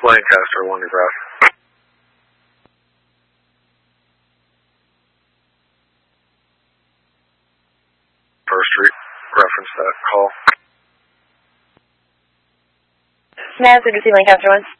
Lancaster, One Grass. First reference that call. Mass, good to see Lancaster 1.